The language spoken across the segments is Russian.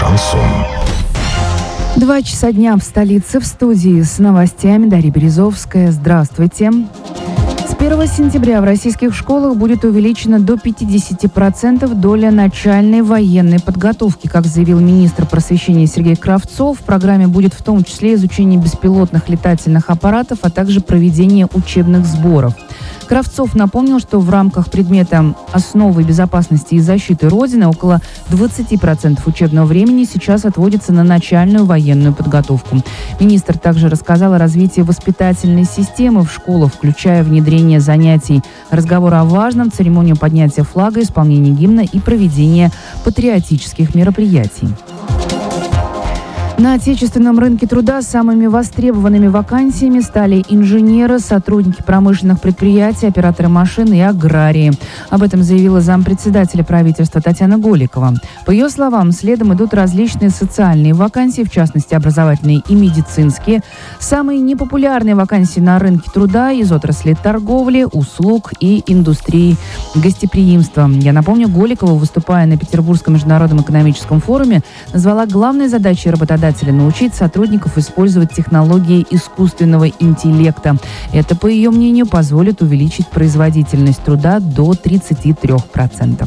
Шансон. 2 часа дня в столице. В студии с новостями Дарья Березовская. Здравствуйте. С 1 сентября в российских школах будет увеличена до 50% доля начальной военной подготовки. Как заявил министр просвещения Сергей Кравцов, в программе будет в том числе изучение беспилотных летательных аппаратов, а также проведение учебных сборов. Кравцов напомнил, что в рамках предмета «Основы безопасности и защиты Родины» около 20% учебного времени сейчас отводится на начальную военную подготовку. Министр также рассказал о развитии воспитательной системы в школах, включая внедрение занятий, разговор о важном, церемонию поднятия флага, исполнение гимна и проведение патриотических мероприятий. На отечественном рынке труда самыми востребованными вакансиями стали инженеры, сотрудники промышленных предприятий, операторы машин и аграрии. Об этом заявила зампредседателя правительства Татьяна Голикова. По ее словам, следом идут различные социальные вакансии, в частности, образовательные и медицинские. Самые непопулярные вакансии на рынке труда из отрасли торговли, услуг и индустрии гостеприимства. Я напомню, Голикова, выступая на Петербургском международном экономическом форуме, назвала главной задачей работодателя научить сотрудников использовать технологии искусственного интеллекта. Это, по ее мнению, позволит увеличить производительность труда до 33%.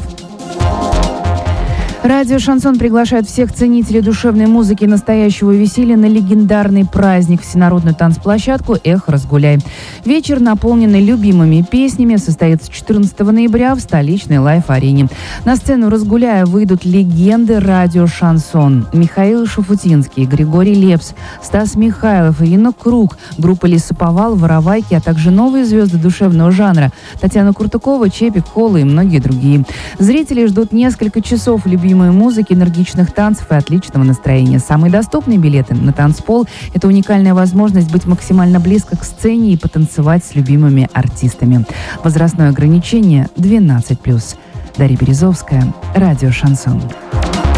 Радио «Шансон» приглашает всех ценителей душевной музыки и настоящего веселья на легендарный праздник, всенародную танцплощадку «Эх, разгуляй». Вечер, наполненный любимыми песнями, состоится 14 ноября в столичной лайф-арене. На сцену «Разгуляя» выйдут легенды радио «Шансон». Михаил Шафутинский, Григорий Лепс, Стас Михайлов, Ирина Круг, группа «Лесоповал», «Воровайки», а также новые звезды душевного жанра Татьяна Куртукова, Чепик, Холла и многие другие. Зрители ждут несколько часов любимой музыки, энергичных танцев и отличного настроения. Самые доступные билеты на танцпол – это уникальная возможность быть максимально близко к сцене и потанцевать с любимыми артистами. Возрастное ограничение 12+. Дарья Березовская, радио «Шансон».